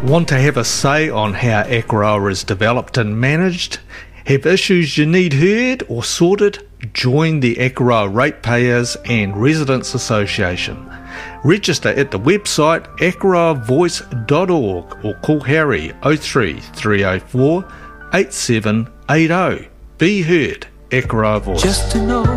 Want to have a say on how Akaroa is developed and managed? Have issues you need heard or sorted? Join the Akaroa Ratepayers and Residents Association. Register at the website akaroavoice.org or call Harry 03 304 8780. Be heard, Akaroa Voice. Just to know